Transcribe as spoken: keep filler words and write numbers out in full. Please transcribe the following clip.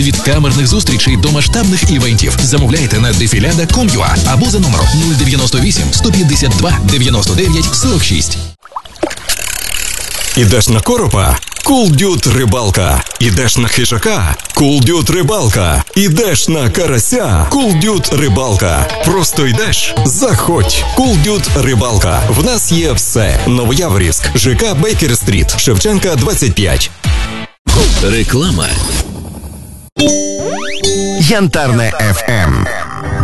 Від камерних зустрічей до масштабних івентів. Замовляйте на дефіляда крапка ком крапка ю а або за номером нуль дев'яносто вісім сто п'ятдесят два дев'яносто дев'ять сорок шість. Ідеш на коропа? Cool Dude рибалка. Ідеш на хижака? Cool Dude рибалка. Ідеш на карася? Cool Dude рибалка. Просто йдеш? Заходь. Cool Dude рибалка. В нас є все. Новояворівськ, ЖК Бейкер-стріт, Шевченка двадцять п'ять. Реклама. Янтарне еф ем.